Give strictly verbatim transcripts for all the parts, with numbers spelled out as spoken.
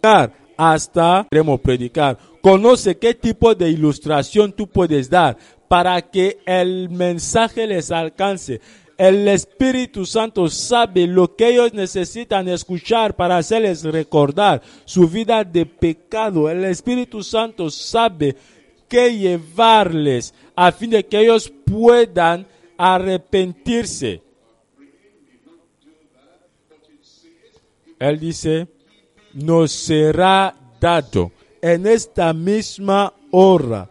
hasta queremos predicar. Conoce qué tipo de ilustración tú puedes dar para que el mensaje les alcance. El Espíritu Santo sabe lo que ellos necesitan escuchar para hacerles recordar su vida de pecado. El Espíritu Santo sabe qué llevarles a fin de que ellos puedan arrepentirse. Él dice, nos será dado en esta misma hora.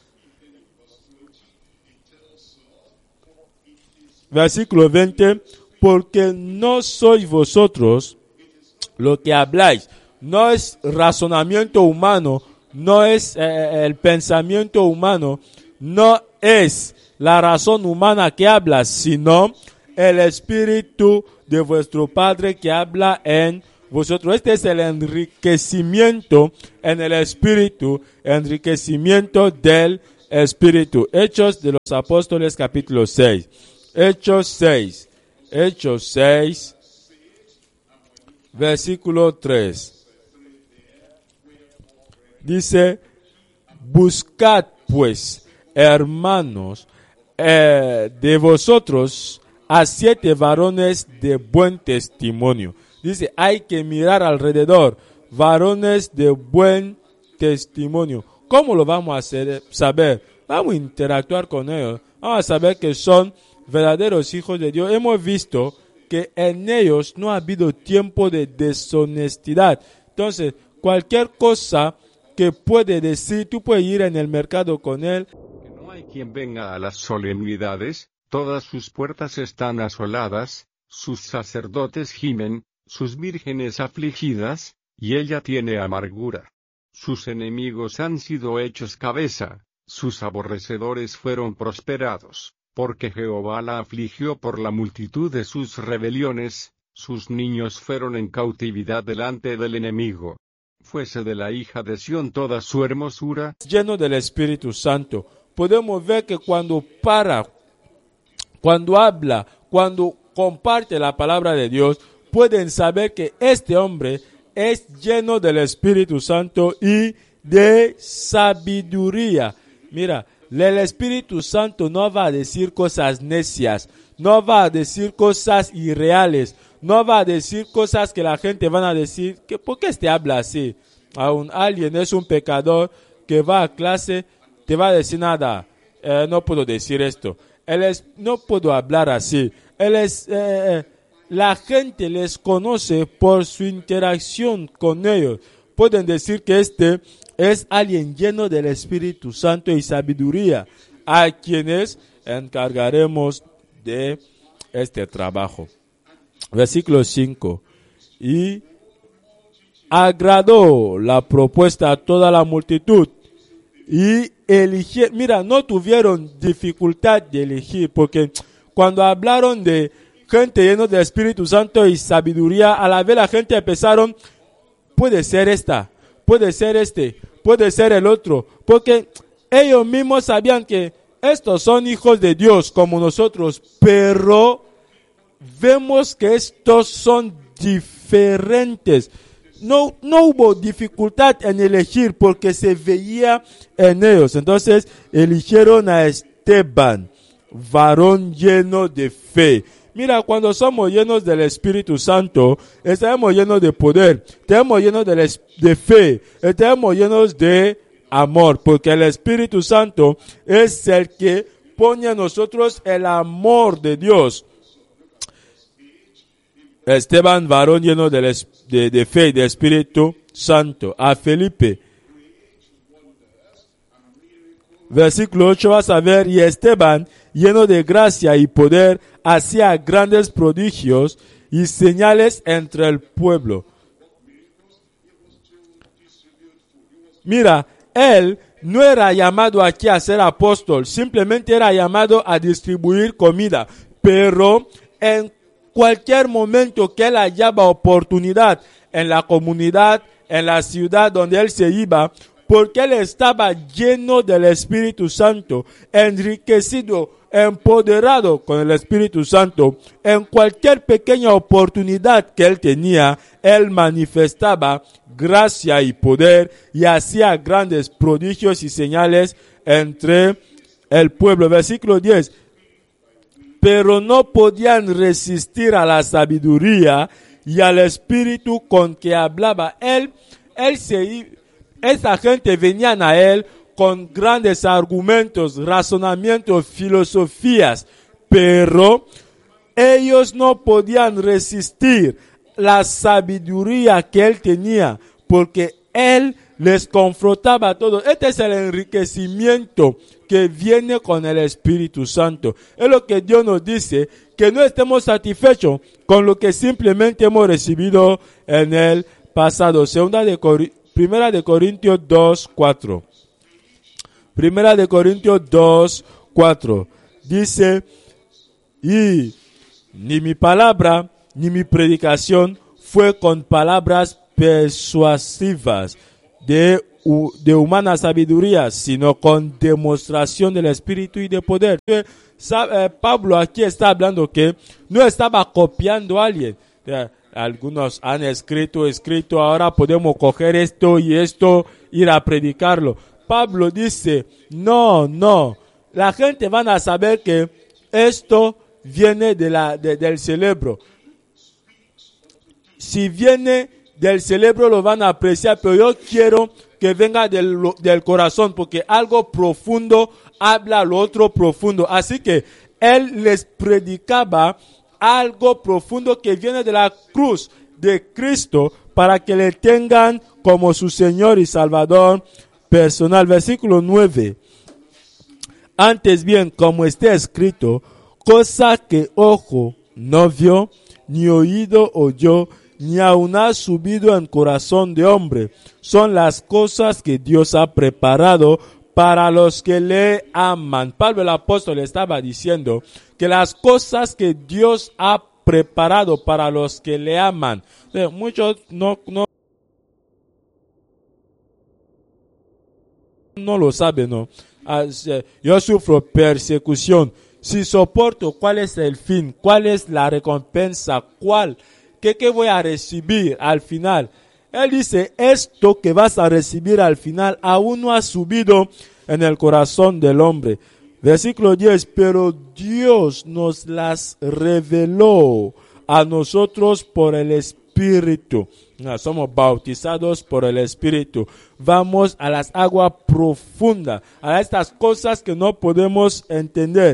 Versículo veinte, porque no sois vosotros lo que habláis, no es razonamiento humano, no es eh, el pensamiento humano, no es la razón humana que habla, sino el Espíritu de vuestro Padre que habla en vosotros. Este es el enriquecimiento en el Espíritu, enriquecimiento del Espíritu. Hechos de los Apóstoles capítulo seis. Hechos seis, Hechos seis, versículo tres. Dice, buscad pues, hermanos, eh, de vosotros a siete varones de buen testimonio. Dice, hay que mirar alrededor, varones de buen testimonio. ¿Cómo lo vamos a hacer, saber? Vamos a interactuar con ellos. Vamos a saber que son verdaderos hijos de Dios. Hemos visto que en ellos no ha habido tiempo de deshonestidad. Entonces, cualquier cosa que puede decir, tú puedes ir en el mercado con él. Que no hay quien venga a las solemnidades, todas sus puertas están asoladas, sus sacerdotes gimen, sus vírgenes afligidas, y ella tiene amargura. Sus enemigos han sido hechos cabeza, sus aborrecedores fueron prosperados. Porque Jehová la afligió por la multitud de sus rebeliones, sus niños fueron en cautividad delante del enemigo. Fuese de la hija de Sión toda su hermosura. Lleno del Espíritu Santo. Podemos ver que cuando para, cuando habla, cuando comparte la palabra de Dios, pueden saber que este hombre es lleno del Espíritu Santo y de sabiduría. Mira, el Espíritu Santo no va a decir cosas necias, no va a decir cosas irreales, no va a decir cosas que la gente van a decir, que ¿por qué este habla así? Aún alguien es un pecador que va a clase, te va a decir nada, eh, no puedo decir esto, él es, no puedo hablar así. Él es, eh, la gente les conoce por su interacción con ellos. Pueden decir que este es alguien lleno del Espíritu Santo y sabiduría, a quienes encargaremos de este trabajo. Versículo cinco. Y agradó la propuesta a toda la multitud y eligieron. Mira, no tuvieron dificultad de elegir, porque cuando hablaron de gente llena del Espíritu Santo y sabiduría, a la vez la gente empezaron, puede ser esta, puede ser este, puede ser el otro, porque ellos mismos sabían que estos son hijos de Dios como nosotros, pero vemos que estos son diferentes. No, no hubo dificultad en elegir porque se veía en ellos. Entonces eligieron a Esteban, varón lleno de fe. Mira, cuando somos llenos del Espíritu Santo, estamos llenos de poder, estamos llenos de, de fe, estamos llenos de amor, porque el Espíritu Santo es el que pone a nosotros el amor de Dios. Esteban, varón lleno de, de, de fe y de Espíritu Santo. A Felipe. Versículo ocho, vas a ver, y Esteban, lleno de gracia y poder, hacía grandes prodigios y señales entre el pueblo. Mira, él no era llamado aquí a ser apóstol, simplemente era llamado a distribuir comida, pero en cualquier momento que él hallaba oportunidad en la comunidad, en la ciudad donde él se iba, porque él estaba lleno del Espíritu Santo, enriquecido empoderado con el Espíritu Santo, en cualquier pequeña oportunidad que él tenía, él manifestaba gracia y poder y hacía grandes prodigios y señales entre el pueblo. Versículo diez. Pero no podían resistir a la sabiduría y al espíritu con que hablaba. Él, él se, esa gente venían a él con grandes argumentos, razonamientos, filosofías, pero ellos no podían resistir la sabiduría que él tenía, porque él les confrontaba a todos. Este es el enriquecimiento que viene con el Espíritu Santo. Es lo que Dios nos dice, que no estemos satisfechos con lo que simplemente hemos recibido en el pasado. Segunda de Cor- Primera de Corintios dos, cuatro. Primera de Corintios dos, cuatro. Dice, y ni mi palabra, ni mi predicación fue con palabras persuasivas de, de humana sabiduría, sino con demostración del Espíritu y de poder. Pablo aquí está hablando que no estaba copiando a alguien. Algunos han escrito, escrito, ahora podemos coger esto y esto, ir a predicarlo. Pablo dice, no, no, la gente van a saber que esto viene de la, de, del cerebro. Si viene del cerebro lo van a apreciar, pero yo quiero que venga del, del corazón, porque algo profundo habla lo otro profundo. Así que él les predicaba algo profundo que viene de la cruz de Cristo para que le tengan como su Señor y Salvador personal. Versículo nueve. Antes bien, como está escrito, cosa que ojo no vio, ni oído oyó, ni aun ha subido en corazón de hombre, son las cosas que Dios ha preparado para los que le aman. Pablo el apóstol estaba diciendo que las cosas que Dios ha preparado para los que le aman. Muchos no, no, no lo saben, ¿no? Yo sufro persecución. Si soporto, ¿cuál es el fin? ¿Cuál es la recompensa? ¿Cuál? ¿Qué, qué voy a recibir al final? Él dice, esto que vas a recibir al final aún no ha subido en el corazón del hombre. Versículo diez, pero Dios nos las reveló a nosotros por el Espíritu. No, somos bautizados por el Espíritu. Vamos a las aguas profundas, a estas cosas que no podemos entender.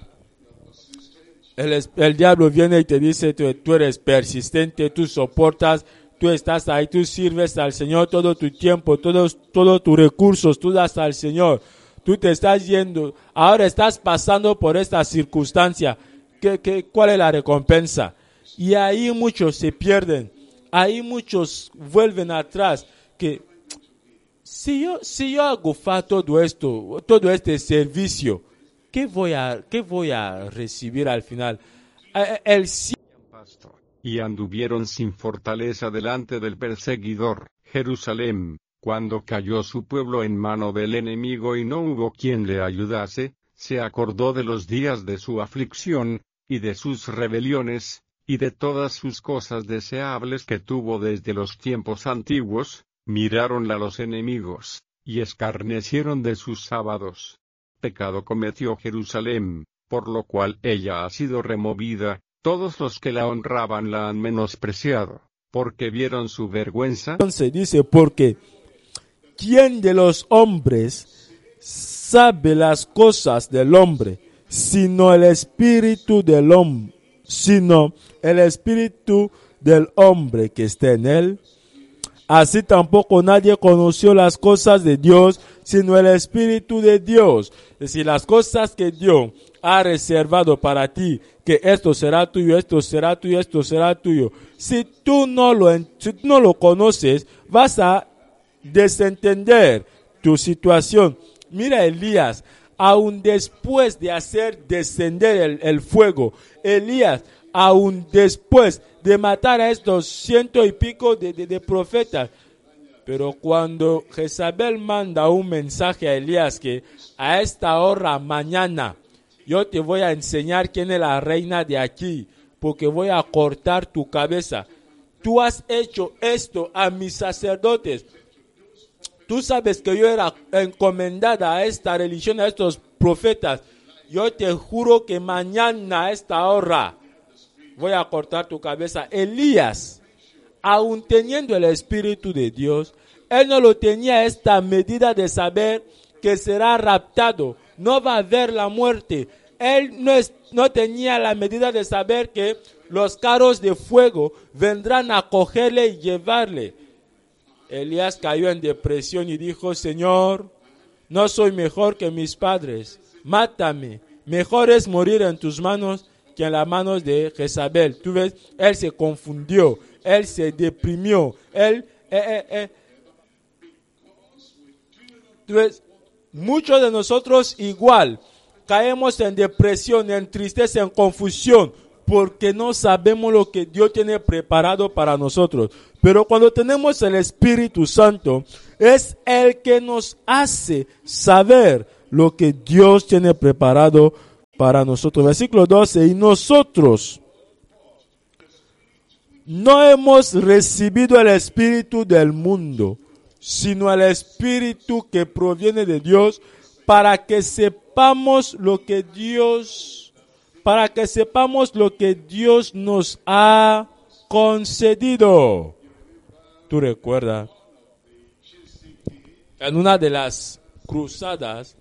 El, el diablo viene y te dice, tú, tú eres persistente, tú soportas, tú estás ahí, tú sirves al Señor todo tu tiempo, todos todo tus recursos, tú das al Señor. Tú te estás yendo, ahora estás pasando por esta circunstancia. ¿Qué, qué, ¿Cuál es la recompensa? Y ahí muchos se pierden, ahí muchos vuelven atrás. Que si yo, si yo hago fa todo esto, todo este servicio, ¿qué voy a, qué voy a recibir al final? El Y anduvieron sin fortaleza delante del perseguidor, Jerusalén, cuando cayó su pueblo en mano del enemigo y no hubo quien le ayudase, se acordó de los días de su aflicción, y de sus rebeliones, y de todas sus cosas deseables que tuvo desde los tiempos antiguos, miráronla los enemigos, y escarnecieron de sus sábados. Pecado cometió Jerusalén, por lo cual ella ha sido removida, todos los que la honraban la han menospreciado, porque vieron su vergüenza. Entonces dice, porque ¿quién de los hombres sabe las cosas del hombre, sino el espíritu del hombre, sino el espíritu del hombre que está en él? Así tampoco nadie conoció las cosas de Dios, sino el Espíritu de Dios. Es decir, las cosas que Dios ha reservado para ti, que esto será tuyo, esto será tuyo, esto será tuyo. Si tú no lo, si tú no lo conoces, vas a desentender tu situación. Mira Elías, aun después de hacer descender el, el fuego, Elías, aun después de matar a estos ciento y pico de, de, de profetas. Pero cuando Jezabel manda un mensaje a Elías que a esta hora mañana yo te voy a enseñar quién es la reina de aquí, porque voy a cortar tu cabeza. Tú has hecho esto a mis sacerdotes. Tú sabes que yo era encomendada a esta religión, a estos profetas. Yo te juro que mañana a esta hora voy a cortar tu cabeza. Elías, aun teniendo el Espíritu de Dios, él no lo tenía esta medida de saber que será raptado, no va a ver la muerte. Él no, es, no tenía la medida de saber que los carros de fuego vendrán a cogerle y llevarle. Elías cayó en depresión y dijo: Señor, no soy mejor que mis padres, mátame. Mejor es morir en tus manos que en las manos de Jezabel. Tú ves, él se confundió, él se deprimió, él... Eh, eh, eh. Tú ves, muchos de nosotros igual caemos en depresión, en tristeza, en confusión, porque no sabemos lo que Dios tiene preparado para nosotros. Pero cuando tenemos el Espíritu Santo, es el que nos hace saber lo que Dios tiene preparado para nosotros. Versículo doce, y nosotros no hemos recibido el Espíritu del mundo, sino el Espíritu que proviene de Dios, para que sepamos lo que Dios, para que sepamos lo que Dios nos ha concedido. Tú recuerdas, en una de las cruzadas,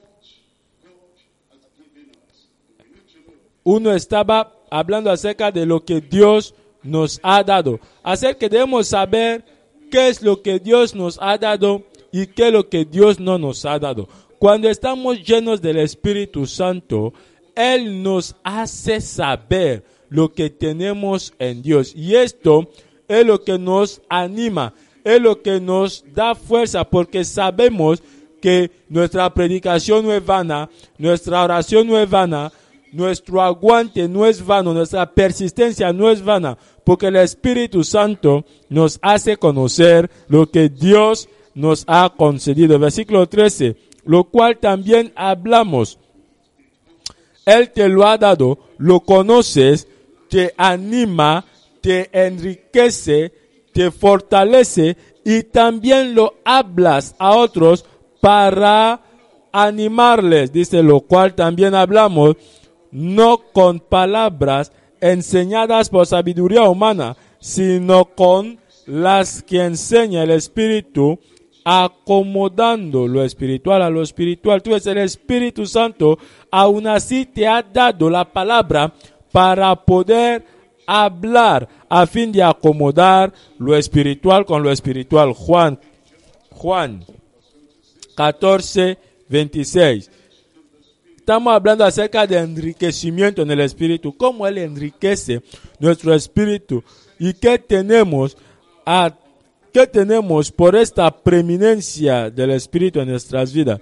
uno estaba hablando acerca de lo que Dios nos ha dado, acerca que debemos saber qué es lo que Dios nos ha dado y qué es lo que Dios no nos ha dado. Cuando estamos llenos del Espíritu Santo, Él nos hace saber lo que tenemos en Dios. Y esto es lo que nos anima, es lo que nos da fuerza, porque sabemos que nuestra predicación no es vana, nuestra oración no es vana, nuestro aguante no es vano, nuestra persistencia no es vana, porque el Espíritu Santo nos hace conocer lo que Dios nos ha concedido. Versículo trece, lo cual también hablamos. Él te lo ha dado, lo conoces, te anima, te enriquece, te fortalece y también lo hablas a otros para animarles. Dice, lo cual también hablamos, no con palabras enseñadas por sabiduría humana, sino con las que enseña el Espíritu, acomodando lo espiritual a lo espiritual. Tú eres el Espíritu Santo, aún así te ha dado la palabra para poder hablar a fin de acomodar lo espiritual con lo espiritual. Juan, Juan catorce, veintiséis. Estamos hablando acerca de enriquecimiento en el Espíritu, cómo Él enriquece nuestro espíritu y qué tenemos, a, qué tenemos por esta preeminencia del Espíritu en nuestras vidas.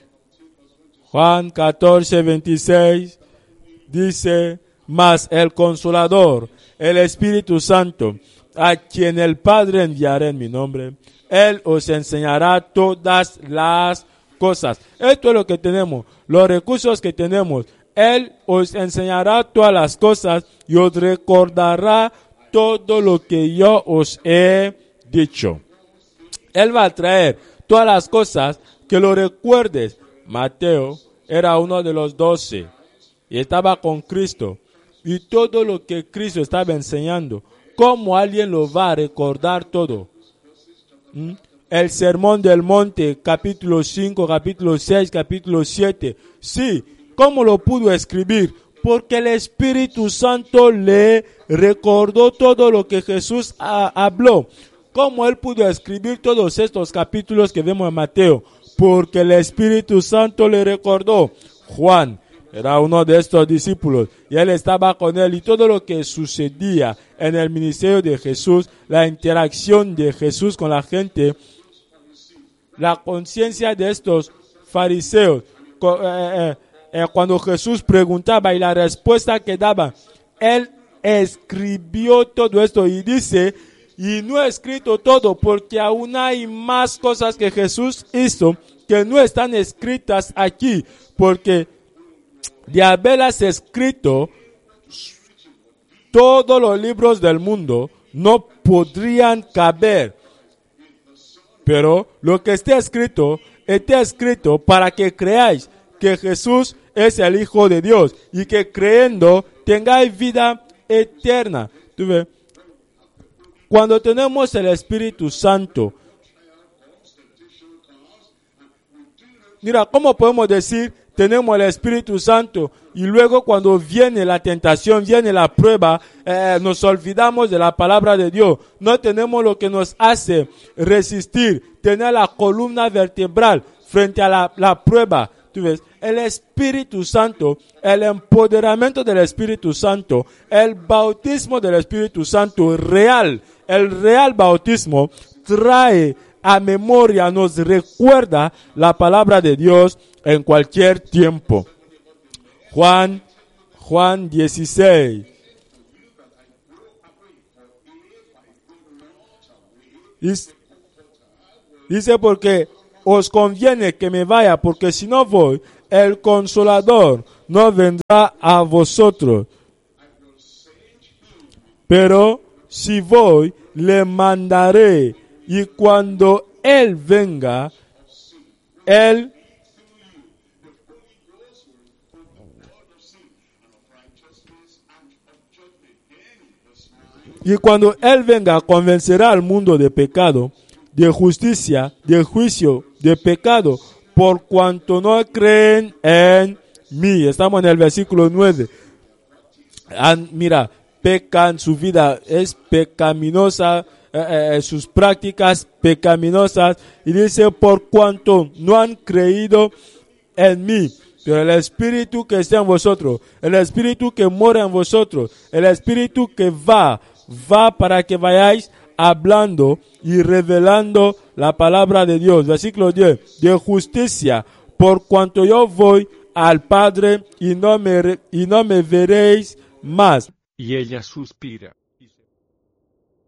Juan catorce, veintiséis dice, mas el Consolador, el Espíritu Santo, a quien el Padre enviará en mi nombre, Él os enseñará todas las cosas. Esto es lo que tenemos, los recursos que tenemos. Él os enseñará todas las cosas y os recordará todo lo que yo os he dicho. Él va a traer todas las cosas que lo recuerdes. Mateo era uno de los doce y estaba con Cristo. Y todo lo que Cristo estaba enseñando, ¿cómo alguien lo va a recordar todo? ¿Mm? El Sermón del Monte, capítulo cinco, capítulo seis, capítulo siete. Sí, ¿cómo lo pudo escribir? Porque el Espíritu Santo le recordó todo lo que Jesús ha, habló. ¿Cómo él pudo escribir todos estos capítulos que vemos en Mateo? Porque el Espíritu Santo le recordó. Juan era uno de estos discípulos y él estaba con él, y todo lo que sucedía en el ministerio de Jesús, la interacción de Jesús con la gente, la conciencia de estos fariseos, eh, eh, eh, cuando Jesús preguntaba y la respuesta que daba, él escribió todo esto y dice, y no he escrito todo porque aún hay más cosas que Jesús hizo que no están escritas aquí, porque de haberlas escrito, todos los libros del mundo no podrían caber. Pero lo que está escrito, está escrito para que creáis que Jesús es el Hijo de Dios y que creyendo tengáis vida eterna. ¿Tú ves? Cuando tenemos el Espíritu Santo, mira, ¿cómo podemos decir tenemos el Espíritu Santo y luego cuando viene la tentación, viene la prueba, eh, nos olvidamos de la palabra de Dios? No tenemos lo que nos hace resistir, tener la columna vertebral frente a la, la prueba. ¿Tú ves? El Espíritu Santo, el empoderamiento del Espíritu Santo, el bautismo del Espíritu Santo real, el real bautismo trae a memoria, nos recuerda la palabra de Dios en cualquier tiempo. Juan, Juan dieciséis. Dice, porque os conviene que me vaya, porque si no voy, el Consolador no vendrá a vosotros. Pero si voy, le mandaré, y cuando Él venga, Él y cuando Él venga, convencerá al mundo de pecado, de justicia, de juicio, de pecado, por cuanto no creen en mí. Estamos en el versículo nueve. And, mira, pecan, su vida es pecaminosa, eh, eh, sus prácticas pecaminosas, y dice, por cuanto no han creído en mí. Pero el Espíritu que está en vosotros, el Espíritu que mora en vosotros, el Espíritu que va, va para que vayáis hablando y revelando la palabra de Dios. Versículo diez. De justicia, por cuanto yo voy al Padre y no me, y no me veréis más. Y ella suspira.